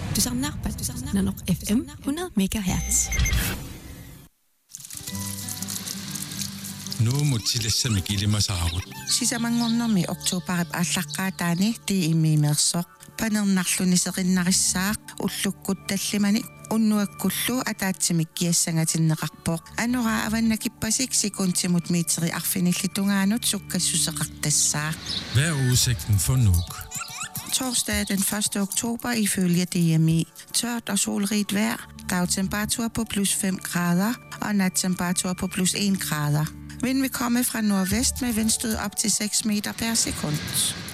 تسعة نقط FM 100 MHz. Nu mutilassami kilimasaarut. Sisamangornermi oktobarip ааллаққаатаани тииммиимерсоқ панернарлунисеқиннарissаақ уллуккут таллимани уннуаккуллу атаатсимик киассангатиннеқарпоқ анура аваннакиппасик секундтимут митери арфиниллитунгаанут суккассусеқартассаақ. Hvad er udsigten for Nuuk? Torsdag den 1. oktober ifølge DMI. Tørt og solrigt vejr. Dagtemperatur på plus 5 grader og nattemperatur på plus 1 grader. Vind vil komme fra nordvest med vindstød op til 6 meter per sekund.